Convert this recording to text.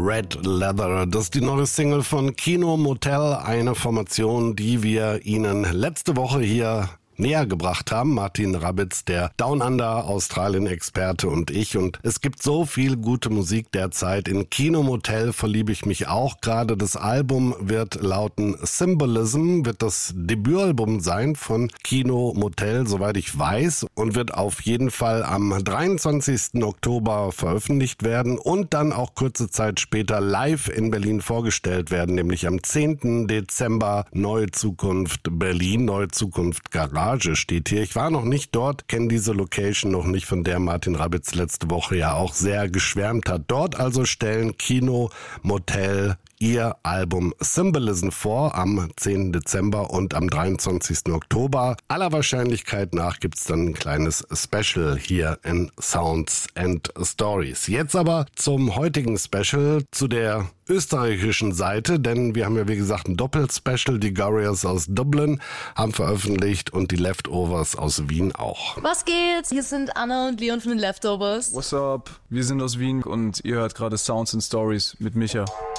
Red Leather. Das ist die neue Single von Kino Motel, eine Formation, die wir Ihnen letzte Woche hier näher gebracht haben. Martin Rabitz, der Down Under Australien-Experte und ich. Und es gibt so viel gute Musik derzeit. In Kino Motel verliebe ich mich auch. Gerade das Album wird lauten Symbolism, wird das Debütalbum sein von Kino Motel, soweit ich weiß. Und wird auf jeden Fall am 23. Oktober veröffentlicht werden und dann auch kurze Zeit später live in Berlin vorgestellt werden, nämlich am 10. Dezember. Neue Zukunft Berlin, Neue Zukunft Garage steht hier. Ich war noch nicht dort, kenne diese Location noch nicht, von der Martin Rabitz letzte Woche ja auch sehr geschwärmt hat. Dort also stellen Kino Motel ihr Album Symbolism vor am 10. Dezember und am 23. Oktober. Aller Wahrscheinlichkeit nach gibt's dann ein kleines Special hier in Sounds and Stories. Jetzt aber zum heutigen Special, zu der österreichischen Seite, denn wir haben ja wie gesagt ein Doppelspecial. Die Gorillaz aus Dublin haben veröffentlicht und die Leftovers aus Wien auch. Was geht? Hier sind Anna und Leon von den Leftovers. What's up? Wir sind aus Wien und ihr hört gerade Sounds and Stories mit Micha.